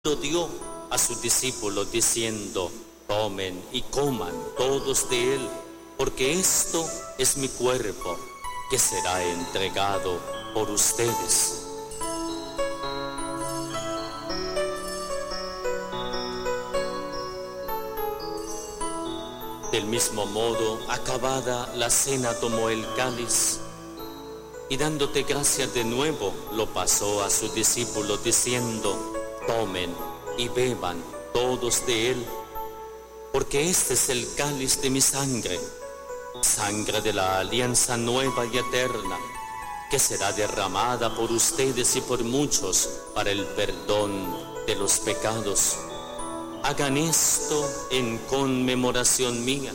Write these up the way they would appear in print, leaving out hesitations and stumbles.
lo dio a sus discípulos diciendo: tomen y coman todos de él, porque esto es mi cuerpo, que será entregado por ustedes. Del mismo modo, acabada la cena, tomó el cáliz y dándote gracias de nuevo, lo pasó a sus discípulos diciendo: tomen y beban todos de él, porque este es el cáliz de mi sangre, sangre de la alianza nueva y eterna, que será derramada por ustedes y por muchos para el perdón de los pecados. Hagan esto en conmemoración mía.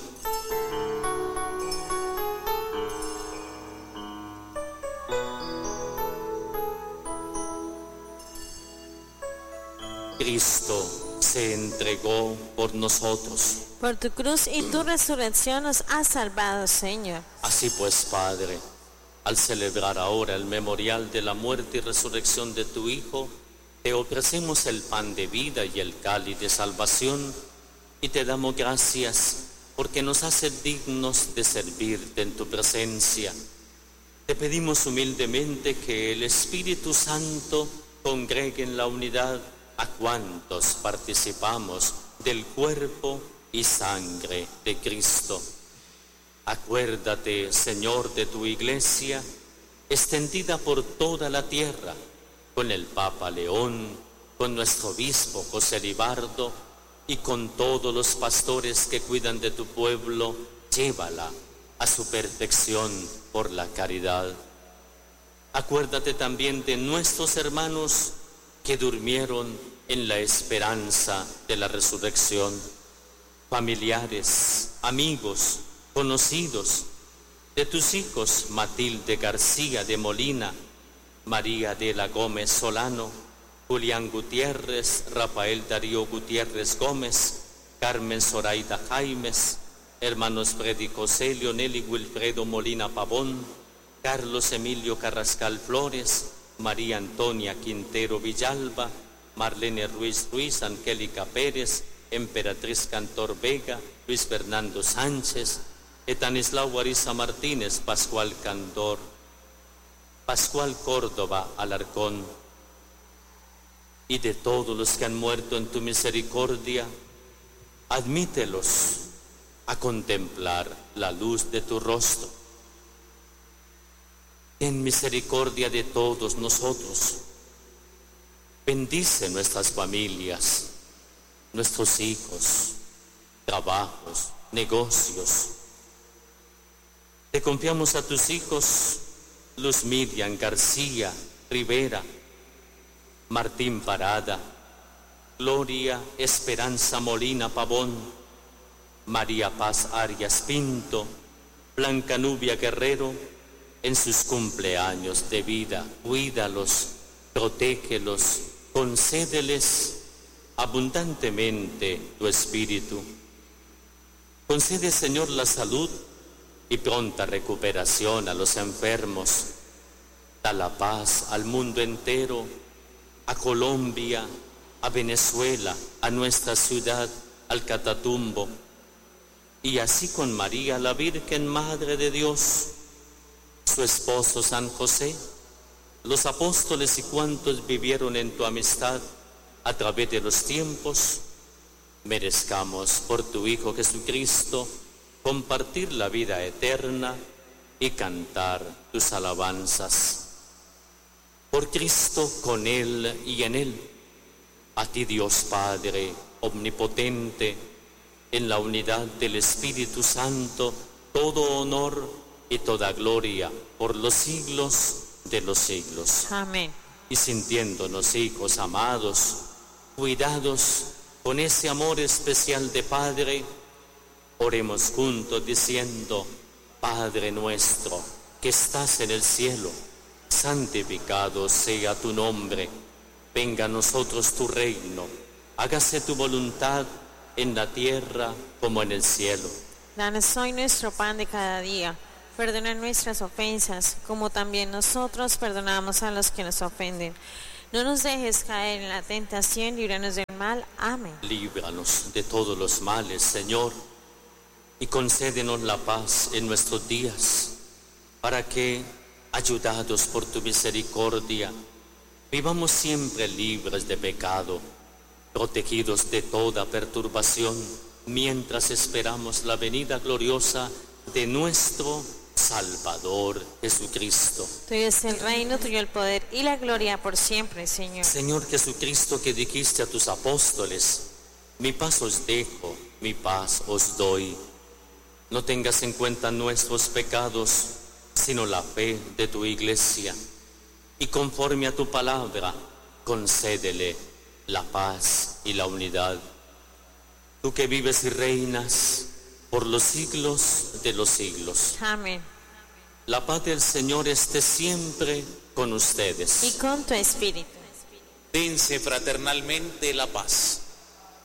Cristo se entregó por nosotros. Por tu cruz y tu resurrección nos has salvado, Señor. Así pues, Padre, al celebrar ahora el memorial de la muerte y resurrección de tu Hijo, te ofrecemos el pan de vida y el cáliz de salvación, y te damos gracias porque nos haces dignos de servirte en tu presencia. Te pedimos humildemente que el Espíritu Santo congregue en la unidad a cuantos participamos del cuerpo y sangre de Cristo. Acuérdate, Señor, de tu Iglesia, extendida por toda la tierra, con el Papa León, con nuestro obispo José Libardo y con todos los pastores que cuidan de tu pueblo. Llévala a su perfección por la caridad. Acuérdate también de nuestros hermanos que durmieron en la esperanza de la resurrección, familiares, amigos, conocidos, de tus hijos Matilde García de Molina, María de la Gómez Solano, Julián Gutiérrez, Rafael Darío Gutiérrez Gómez, Carmen Zoraida Jaimes, hermanos Freddy José, Leonel y Wilfredo Molina Pavón, Carlos Emilio Carrascal Flores, María Antonia Quintero Villalba, Marlene Ruiz Ruiz, Angélica Pérez, Emperatriz Cantor Vega, Luis Fernando Sánchez, Etanislao Ariza Martínez, Pascual Candor, Pascual Córdoba Alarcón, y de todos los que han muerto en tu misericordia, admítelos a contemplar la luz de tu rostro. En misericordia de todos nosotros, bendice nuestras familias, nuestros hijos, trabajos, negocios. Te confiamos a tus hijos Luz Miriam García Rivera, Martín Parada, Gloria Esperanza Molina Pavón, María Paz Arias Pinto, Blanca Nubia Guerrero, en sus cumpleaños de vida. Cuídalos, protégelos, concédeles abundantemente tu espíritu. Concede, Señor, la salud y pronta recuperación a los enfermos. Da la paz al mundo entero, a Colombia, a Venezuela, a nuestra ciudad, al Catatumbo, y así con María, la Virgen Madre de Dios, su esposo San José, los apóstoles y cuantos vivieron en tu amistad a través de los tiempos, merezcamos por tu Hijo Jesucristo compartir la vida eterna y cantar tus alabanzas. Por Cristo, con Él y en Él, a ti Dios Padre omnipotente, en la unidad del Espíritu Santo, todo honor y toda gloria por los siglos de los siglos. Amén. Y sintiéndonos hijos amados, cuidados con ese amor especial de Padre, oremos juntos diciendo: Padre nuestro que estás en el cielo, santificado sea tu nombre. Venga a nosotros tu reino. Hágase tu voluntad en la tierra como en el cielo. Danos hoy nuestro pan de cada día. Perdona nuestras ofensas, como también nosotros perdonamos a los que nos ofenden. No nos dejes caer en la tentación, líbranos del mal. Amén. Líbranos de todos los males, Señor, y concédenos la paz en nuestros días, para que, ayudados por tu misericordia, vivamos siempre libres de pecado, protegidos de toda perturbación, mientras esperamos la venida gloriosa de nuestro Salvador Jesucristo. Tuyo es el reino, tuyo el poder y la gloria por siempre, Señor. Señor Jesucristo, que dijiste a tus apóstoles: mi paz os dejo, mi paz os doy. No tengas en cuenta nuestros pecados, sino la fe de tu iglesia. Y conforme a tu palabra, concédele la paz y la unidad. Tú que vives y reinas por los siglos de los siglos. Amén. La paz del Señor esté siempre con ustedes. Y con tu espíritu. Dense fraternalmente la paz.